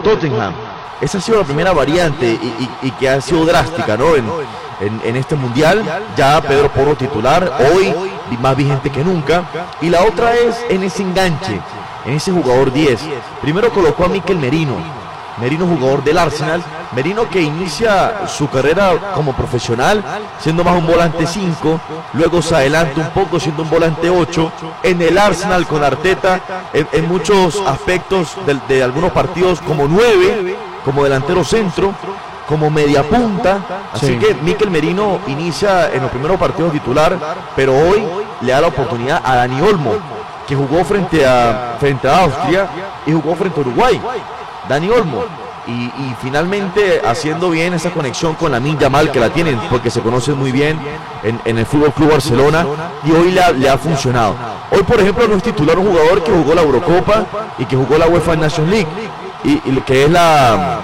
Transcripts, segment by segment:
Tottenham. Esa ha sido la primera variante y que ha sido drástica, ¿no? En este mundial. Ya Pedro Porro titular, hoy más vigente que nunca. Y la otra es en ese enganche, en ese jugador 10. Primero colocó a Mikel Merino, jugador del Arsenal. Merino que inicia su carrera como profesional siendo más un volante 5, luego se adelanta un poco siendo un volante 8 en el Arsenal con Arteta, en muchos aspectos de algunos partidos como 9, como delantero centro, como media punta. Así que Mikel Merino inicia en los primeros partidos titular, pero hoy le da la oportunidad a Dani Olmo, que jugó frente a Austria y jugó frente a Uruguay. Dani Olmo, y finalmente haciendo bien esa conexión con Lamine Yamal, que la tienen porque se conocen muy bien en el Fútbol Club Barcelona, y hoy le ha funcionado. Hoy, por ejemplo, no es titular un jugador que jugó la Eurocopa y que jugó la UEFA Nations League, y que es la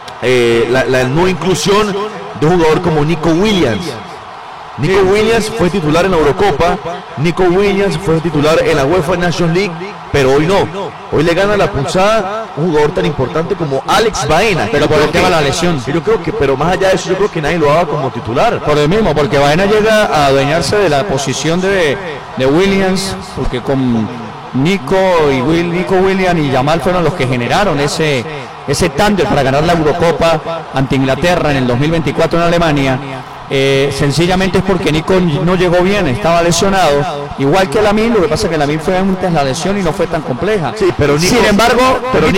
no inclusión de un jugador como Nico Williams. Nico Williams fue titular en la Eurocopa, Nico Williams fue titular en la UEFA Nations League, pero hoy no. Hoy le gana la pulsada un jugador tan importante como Alex Baena. Pero por el tema de la lesión. Yo creo que, pero más allá de eso, yo creo que nadie lo haga como titular. Por el mismo, porque Baena llega a adueñarse de la posición de Williams, porque con Nico Williams y Yamal fueron los que generaron ese tándem para ganar la Eurocopa ante Inglaterra en el 2024 en Alemania. Sencillamente es porque Nico no llegó bien, estaba lesionado, igual que Lamine. Lo que pasa es que Lamine fue antes la lesión y no fue tan compleja. Sí, pero Nico, sin embargo,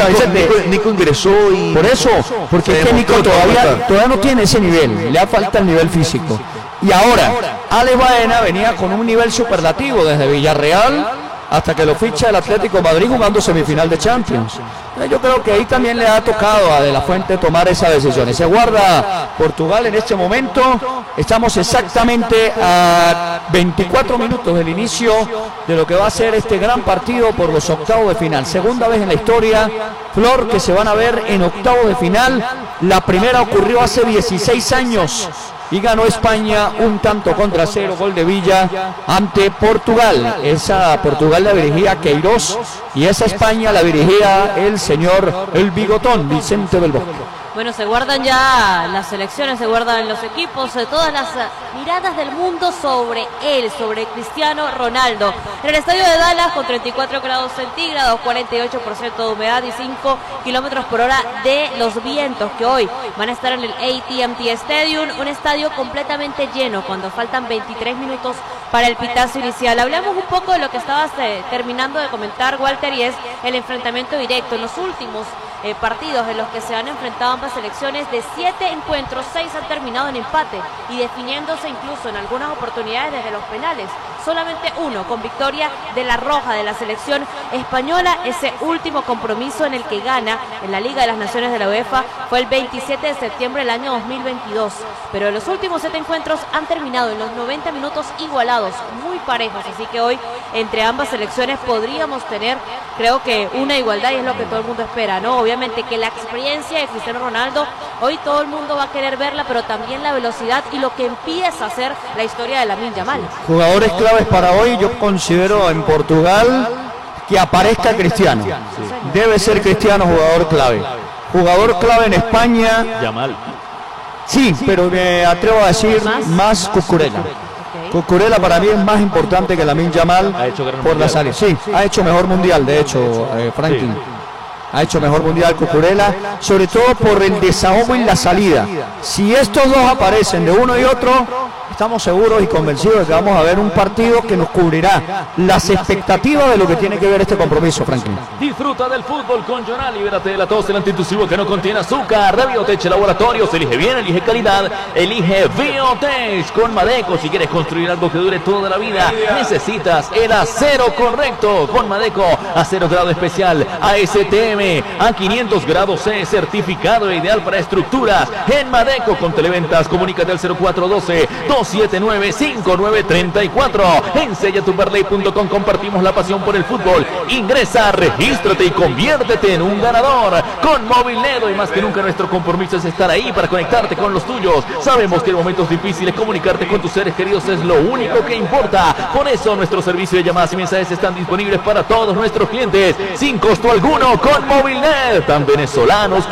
Nico ingresó y... Por eso, porque es que Nico todavía no tiene ese nivel, le falta el nivel físico. Y ahora, Ale Baena venía con un nivel superlativo desde Villarreal hasta que lo ficha el Atlético de Madrid jugando semifinal de Champions. Yo creo que ahí también le ha tocado a De La Fuente tomar esa decisión. Se guarda Portugal en este momento. Estamos exactamente a 24 minutos del inicio de lo que va a ser este gran partido por los octavos de final. Segunda vez en la historia, Flor, que se van a ver en octavos de final. La primera ocurrió hace 16 años. Y ganó España 1-0, gol de Villa ante Portugal. Esa Portugal la dirigía Queiroz y esa España la dirigía el bigotón Vicente del Bosque. Bueno, se guardan ya las selecciones, se guardan los equipos, todas las miradas del mundo sobre él, sobre Cristiano Ronaldo. En el estadio de Dallas, con 34 grados centígrados, 48% de humedad y 5 kilómetros por hora de los vientos, que hoy van a estar en el AT&T Stadium, un estadio completamente lleno cuando faltan 23 minutos para el pitazo inicial. Hablamos un poco de lo que estabas terminando de comentar, Walter, y es el enfrentamiento directo. En los últimos partidos en los que se han enfrentado ambas selecciones, de 7 encuentros, 6 han terminado en empate y definiéndose incluso en algunas oportunidades desde los penales. Solamente uno con victoria de la roja de la selección española. Ese último compromiso en el que gana en la Liga de las Naciones de la UEFA fue el 27 de septiembre del año 2022. Pero los últimos 7 encuentros han terminado en los 90 minutos igualados, muy parejos. Así que hoy entre ambas selecciones podríamos tener, creo que, una igualdad, y es lo que todo el mundo espera, ¿no? Obviamente que la experiencia de Cristiano Ronaldo, hoy todo el mundo va a querer verla, pero también la velocidad y lo que empieza a ser la historia de Lamine Yamal. Jugadores claves para hoy, yo considero en Portugal que aparezca Cristiano. Debe ser Cristiano jugador clave. Jugador clave en España, Yamal. Sí, pero me atrevo a decir más Cucurella. Cucurella para mí es más importante que Lamine Yamal por la salida. Sí, ha hecho mejor mundial, de hecho, Franklin. Sí. Ha hecho mejor mundial Cucurella, sobre todo por el desahogo en la salida. Si estos dos aparecen de uno y otro, estamos seguros y convencidos de que vamos a ver un partido que nos cubrirá las expectativas de lo que tiene que ver este compromiso, Franklin. Disfruta del fútbol con Jonal, libérate de la tos, el antiintusivo que no contiene azúcar. De Biotech Laboratorios, elige bien, elige calidad, elige Biotech con Madeco. Si quieres construir algo que dure toda la vida, necesitas el acero correcto. Con Madeco, acero grado especial, ASTM, a 500 grados C, certificado ideal para estructuras. En Madeco, con televentas, comunícate al 0412-279-5934. En sellatuberley.com compartimos la pasión por el fútbol. Ingresa, regístrate y conviértete en un ganador. Con Movilnedo, y más que nunca nuestro compromiso es estar ahí para conectarte con los tuyos. Sabemos que en momentos difíciles comunicarte con tus seres queridos es lo único que importa. Por eso nuestro servicio de llamadas y mensajes están disponibles para todos nuestros clientes sin costo alguno con Movilnet, tan venezolanos